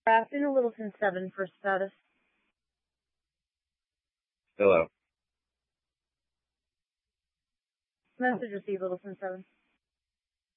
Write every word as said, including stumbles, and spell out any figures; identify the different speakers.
Speaker 1: Afternoon, Littleton seven for status.
Speaker 2: Hello.
Speaker 1: Message received, Littleton seven.